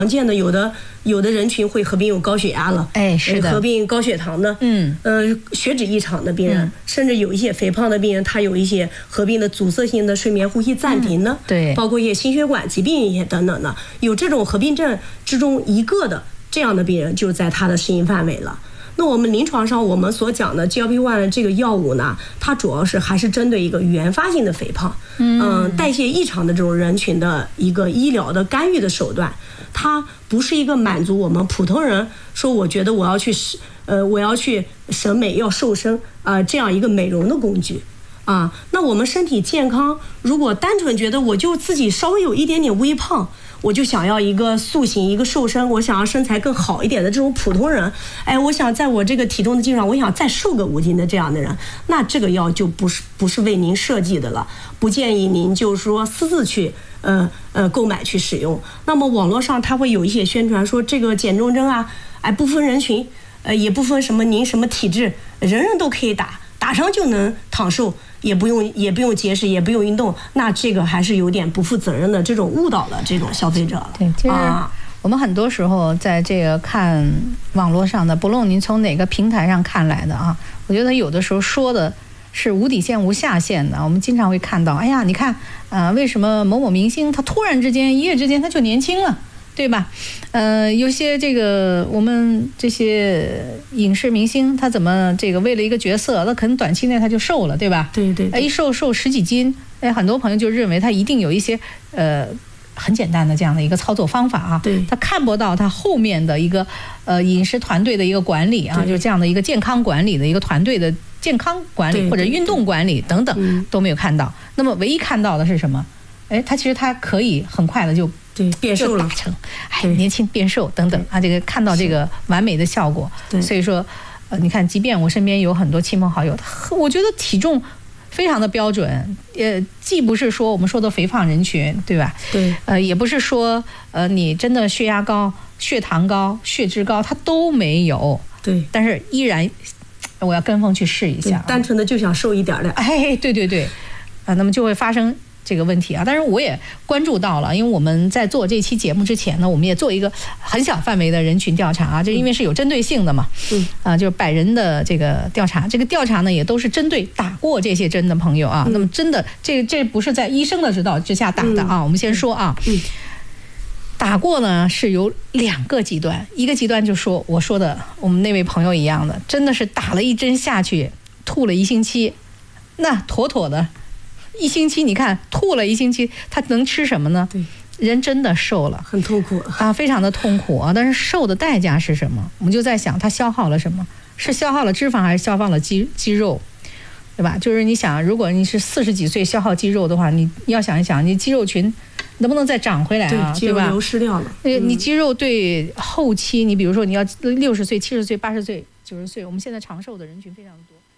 常见的有的人群会合并有高血压了， 是的， 合并高血糖的，血脂异常的病人，甚至有一些肥胖的病人，他有一些合并的阻塞性的睡眠呼吸暂停的， 对， 包括一些心血管疾病一些等等的，有这种合并症之中一个的这样的病人就在他的适应范围了。那我们临床上我们所讲的 GLP-1 这个药物呢，它主要是还是针对一个原发性的肥胖，代谢异常的这种人群的一个医疗的干预的手段，它不是一个满足我们普通人说我觉得我要去审美要瘦身这样一个美容的工具。那我们身体健康，如果单纯觉得我就自己稍微有一点点微胖，我就想要一个塑形一个瘦身，我想要身材更好一点的这种普通人，我想在我这个体重的基础上我想再瘦个5斤的这样的人，那这个药就不是为您设计的了，不建议您就是说私自去购买去使用。那么网络上它会有一些宣传说这个减重针不分人群，也不分什么您什么体质，人人都可以打上就能躺瘦，也不用节食，也不用运动，那这个还是有点不负责任的这种误导了这种消费者了。 对，就是我们很多时候在这个看网络上的，不论您从哪个平台上看来的我觉得有的时候说的是无底线无下限的。我们经常会看到，你看为什么某某明星他突然之间一夜之间他就年轻了，对吧？有些这个我们这些影视明星，他怎么这个为了一个角色，那可能短期内他就瘦了，对吧？ 对对对， 一瘦10几斤，很多朋友就认为他一定有一些很简单的这样的一个操作方法对， 他看不到他后面的一个饮食团队的一个管理就是这样的一个健康管理的一个团队的健康管理或者运动管理等等都没有看到。那么唯一看到的是什么？他其实他可以很快的就变瘦了， 年轻变瘦等等这个看到这个完美的效果。所以说你看，即便我身边有很多亲朋好友，我觉得体重非常的标准，既不是说我们说的肥胖人群，对吧？ 对， 也不是说你真的血压高、血糖高、血脂高，它都没有。 对， 但是依然我要跟风去试一下， 单纯的就想瘦一点的。 对，那么就会发生这个问题但是我也关注到了，因为我们在做这期节目之前呢，我们也做一个很小范围的人群调查这因为是有针对性的嘛，就是100人的这个调查，这个调查呢也都是针对打过这些针的朋友那么真的这不是在医生的指导之下打的我们先说打过呢是有2个极端，一个极端就说我说的我们那位朋友一样的，真的是打了1针下去吐了1星期，那妥妥的1星期，你看吐了1星期，他能吃什么呢？ 对， 人真的瘦了， 很痛苦非常的痛苦但是瘦的代价是什么？我们就在想，他消耗了什么？是消耗了脂肪，还是消耗了肌肉？对吧？就是你想，如果你是40几岁消耗肌肉的话，你要想一想，你肌肉群能不能再长回来对吧？流失掉了。 你肌肉对后期，你比如说你要60岁、70岁、80岁、90岁，我们现在长寿的人群非常多。